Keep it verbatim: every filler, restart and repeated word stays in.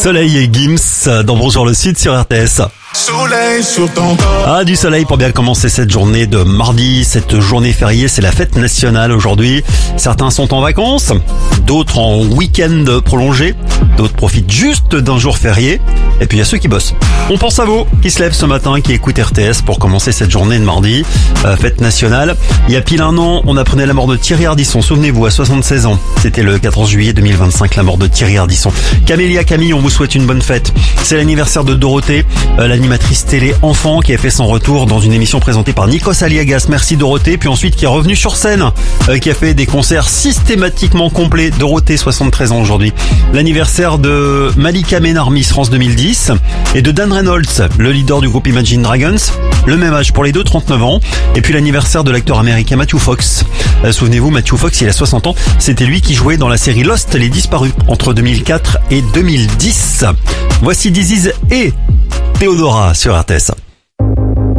Soleil et Gims dans Bonjour le Sud sur R T S. Soleil sur ton corps. Ah, du soleil pour bien commencer cette journée de mardi. Cette journée fériée, c'est la fête nationale aujourd'hui. Certains sont en vacances, d'autres en week-end prolongé, d'autres profitent juste d'un jour férié. Et puis il y a ceux qui bossent. On pense à vous qui se lèvent ce matin, qui écoutent R T S pour commencer cette journée de mardi. Euh, fête nationale. Il y a pile un an, on apprenait la mort de Thierry Ardisson. Souvenez-vous, à soixante-seize ans. C'était le quatorze juillet deux mille vingt-cinq, la mort de Thierry Ardisson. Camélia, Camille, on vous souhaite une bonne fête. C'est l'anniversaire de Dorothée, euh, l'animatrice télé enfant qui a fait son retour dans une émission présentée par Nikos Aliagas. Merci Dorothée. Puis ensuite qui est revenue sur scène, euh, qui a fait des concerts systématiquement complets. Dorothée, soixante-treize ans aujourd'hui. L'anniversaire de Malika Ménard, Miss France deux mille dix, et de Dan Reynolds, le leader du groupe Imagine Dragons. Le même âge pour les deux, trente-neuf ans. Et puis l'anniversaire de l'acteur américain Matthew Fox. Euh, souvenez-vous, Matthew Fox, il a soixante ans. C'était lui qui jouait dans la série Lost, Les Disparus, entre deux mille quatre et deux mille dix. Voici Diziz et Théodora sur R T S.